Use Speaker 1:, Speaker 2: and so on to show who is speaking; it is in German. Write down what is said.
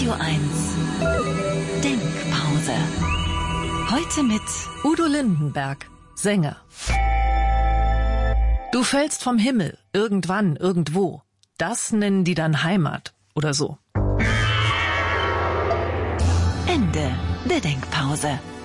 Speaker 1: Radio 1 Denkpause. Heute mit
Speaker 2: Udo Lindenberg, Sänger. Du fällst vom Himmel, irgendwann, irgendwo. Das nennen die dann Heimat oder so.
Speaker 1: Ende der Denkpause.